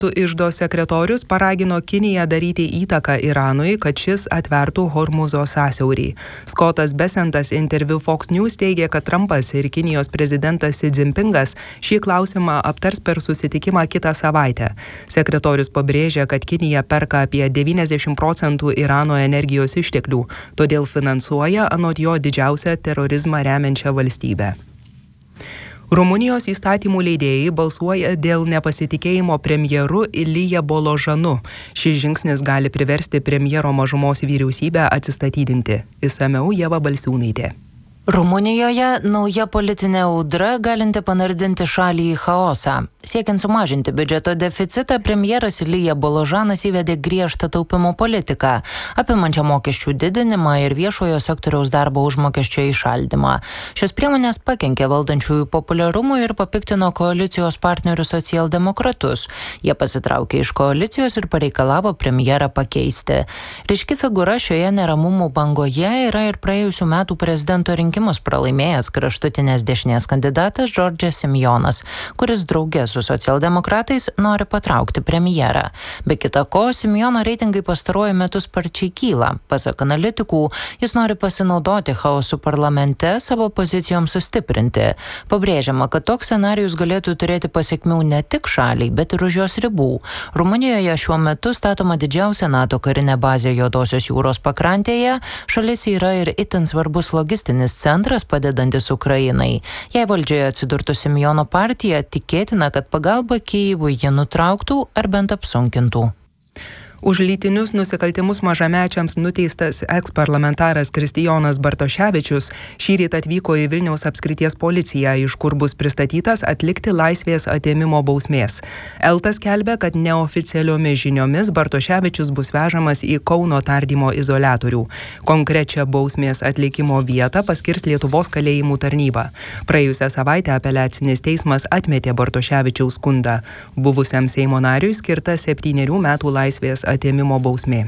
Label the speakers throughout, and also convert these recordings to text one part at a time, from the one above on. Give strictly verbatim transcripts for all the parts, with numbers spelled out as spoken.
Speaker 1: Iždo sekretorius paragino Kiniją daryti įtaką Iranui, kad šis atvertų Hormuzo sąsiaurį. Scottas Bessentas interviu Fox News teigė, kad Trumpas ir Kinijos prezidentas Xi Jinpingas šį klausimą aptars per susitikimą kitą savaitę. Sekretorius pabrėžė, kad Kinija perka apie devyniasdešimt procentų Irano energijos išteklių, todėl finansuoja anot jo didžiausią terorizmą remiančią valstybę. Rumunijos įstatymų leidėjai balsuoja dėl nepasitikėjimo premjeru Ilija Boložanu. Šis žingsnis gali priversti premjero mažumos vyriausybę atsistatydinti. Išsamiau Ieva Balsiūnaitė.
Speaker 2: Rumunijoje nauja politinė audra galinti panardinti šalį į chaosą. Siekiant sumažinti biudžeto deficitą, premjeras Ilija Boložanas įvedė griežtą taupimo politiką, apimančią mokesčių didinimą ir viešojo sektoriaus darbo užmokesčio įšaldymą. Šios priemonės pakenkė valdančiųjų populiarumui ir papiktino koalicijos partnerių socialdemokratus. Jie pasitraukė iš koalicijos ir pareikalavo premjerą pakeisti. Ryški figūra šioje neramumų bangoje yra ir praėjusių metų prezidento rinkimų rinkimus pralaimėjęs kraštutinės dešinės kandidatas Džordžas Simjonas, kuris drauge su socialdemokratais nori patraukti premjerą. Be kita ko, Simjono reitingai pastaruoju metu sparčiai kyla. Pasak analitikų, jis nori pasinaudoti chaosu parlamente savo pozicijoms sustiprinti. Pabrėžiama, kad toks scenarijus galėtų turėti pasekmių ne tik šaliai, bet ir už jos ribų. Rumunijoje šiuo metu statoma didžiausia NATO karinė bazė Juodosios jūros pakrantėje. Šalis yra ir itin svarbus logistinis centras padedantis Ukrainai. Jei valdžioje atsidurtų Simjono partija, tikėtina, kad pagalba Kijevui jie nutrauktų ar bent apsunkintų.
Speaker 1: Už lytinius nusikaltimus mažamečiams nuteistas eksparlamentaras Kristijonas Bartoševičius šįryt atvyko į Vilniaus apskrities policiją, iš kur bus pristatytas atlikti laisvės atėmimo bausmės. Elta skelbia, kad neoficialiomis žiniomis Bartoševičius bus vežamas į Kauno tardymo izoliatorių. Konkrečią bausmės atlikimo vietą paskirs Lietuvos kalėjimų tarnyba. Praėjusią savaitę apeliacinis teismas atmetė Bartoševičiaus skundą. Buvusiam Seimo nariui skirta septynerių metų laisvės atėmimo bausmė.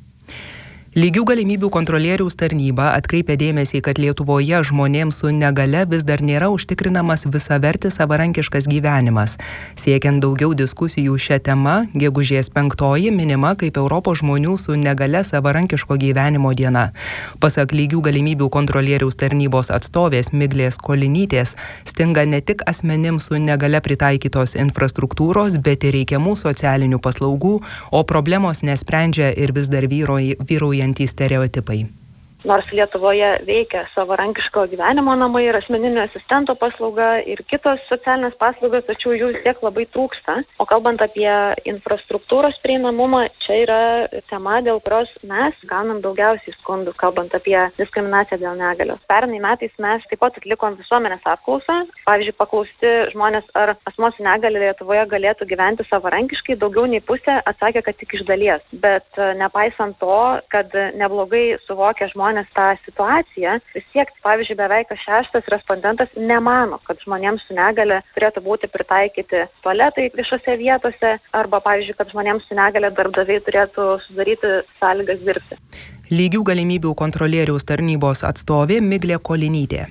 Speaker 1: Lygių galimybių kontrolieriaus tarnyba atkreipia dėmesį, kad Lietuvoje žmonėms su negale vis dar nėra užtikrinamas visavertis savarankiškas gyvenimas. Siekiant daugiau diskusijų šią temą, gegužės penktoji minima kaip Europos žmonių su negale savarankiško gyvenimo diena. Pasak lygių galimybių kontrolieriaus tarnybos atstovės Miglės Kolinytės, stinga ne tik asmenims su negale pritaikytos infrastruktūros, bet ir reikiamų socialinių paslaugų, o problemos nesprendžia ir vis dar vyrauja stereotipai.
Speaker 3: Nors Lietuvoje veikia savarankiško gyvenimo namai ir asmeninio asistento paslauga ir kitos socialinės paslaugos, tačiau jų vis tiek labai trūksta. O kalbant apie infrastruktūros prieinamumą, čia yra tema, dėl kurios mes gaunam daugiausiai skundų, kalbant apie diskriminaciją dėl negalios. Pernai metais mes taip pat atlikom visuomenės apklausą. Pavyzdžiui, paklausti žmonės, ar asmuo su negalia Lietuvoje galėtų gyventi savarankiškai, daugiau nei pusė atsakė, kad tik iš dalies. Bet nepaisant to, kad neblogai suvokia žmonės tą situaciją, vis tiek, pavyzdžiui, beveik šeštas respondentas nemano, kad žmonėms su negale turėtų būti pritaikyti tualetai viešose vietose arba, pavyzdžiui, kad žmonėms su negale darbdaviai turėtų sudaryti sąlygas dirbti.
Speaker 1: Lygių galimybių kontrolieriaus tarnybos atstovė Miglė Kolinytė.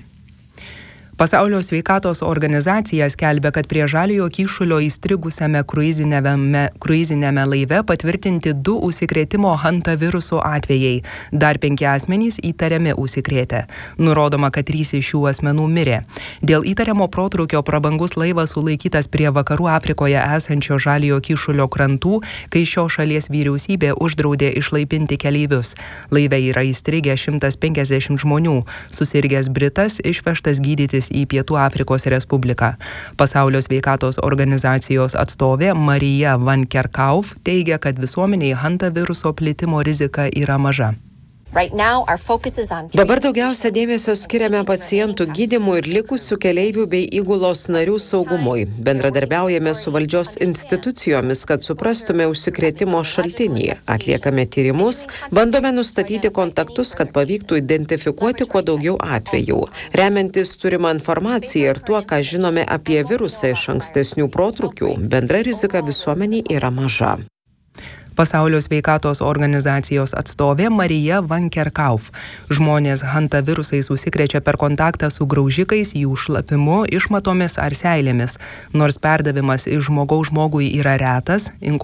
Speaker 1: Pasaulio sveikatos organizacija skelbia, kad prie Žaliojo kyšulio įstrigusiame kruizinėme, kruizinėme laive patvirtinti du užsikrėtimo hantavirusų atvejai. Dar penki asmenys įtariami užsikrėtę. Nurodoma, kad trys iš šių asmenų mirė. Dėl įtariamo protrūkio prabangus laivas sulaikytas prie Vakarų Afrikoje esančio Žaliojo kyšulio krantų, kai šios šalies vyriausybė uždraudė išlaipinti keleivius. Laive yra įstrigę šimtas penkiasdešimt žmonių. Susirgęs Britas išvežtas gydytis į Pietų Afrikos Respubliką. Pasaulio sveikatos organizacijos atstovė Marija Van Kerkhoff teigia, kad visuomeniai hantaviruso plitimo rizika yra maža.
Speaker 4: Dabar daugiausia dėmesio skiriame pacientų gydymui ir likusių keleivių bei įgulos narių saugumui. Bendradarbiaujame su valdžios institucijomis, kad suprastume užsikrėtimo šaltinį. Atliekame tyrimus, bandome nustatyti kontaktus, kad pavyktų identifikuoti kuo daugiau atvejų. Remiantis turimą informaciją ir tuo, ką žinome apie virusą iš ankstesnių protrūkių, bendra rizika visuomeniai yra maža.
Speaker 1: Pasaulio sveikatos organizacijos atstovė Marija Van Kerkhoff. Žmonės hantavirusais užsikrečia per kontaktą su graužikais, jų šlapimu, išmatomis ar seilėmis. Nors perdavimas iš žmogaus žmogui yra retas,